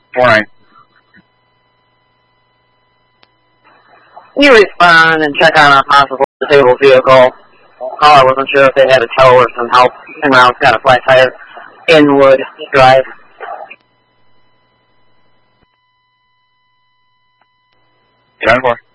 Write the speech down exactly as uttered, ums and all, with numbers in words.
four nine. Can you respond and check on a possible disabled vehicle? All I wasn't sure if they had a tow or some help. And now it's got a flat tire. Inwood Drive. ten four.